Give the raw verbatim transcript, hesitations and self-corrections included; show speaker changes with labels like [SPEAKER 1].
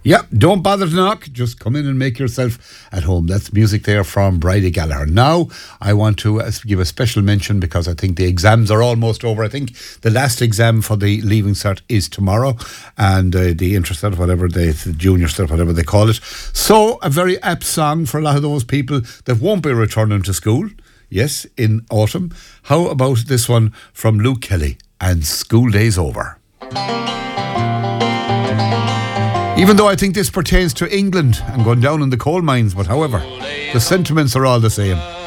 [SPEAKER 1] Yep, don't bother to knock. Just come in and make yourself at home. That's music there from Bridie Gallagher. Now, I want to uh, give a special mention because I think the exams are almost over. I think the last exam for the Leaving Cert is tomorrow, and uh, the Inter Cert, whatever, the, the Junior Cert, whatever they call it. So, a very apt song for a lot of those people that won't be returning to school. Yes, in autumn. How about this one from Luke Kelly and School Days Over? Even though I think this pertains to England and going down in the coal mines, but however, the sentiments are all the same.